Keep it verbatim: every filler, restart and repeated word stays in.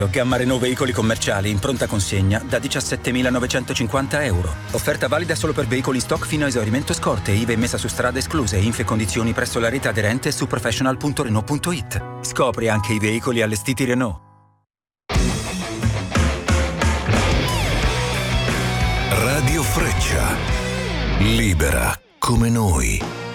Gamma Renault veicoli commerciali in pronta consegna da diciassettemilanovecentocinquanta euro. Offerta valida solo per veicoli in stock fino a esaurimento scorte, I V A e messa su strada escluse. Info e condizioni presso la rete aderente su professional punto renault punto it. Scopri anche i veicoli allestiti Renault. Radio Freccia. Libera come noi.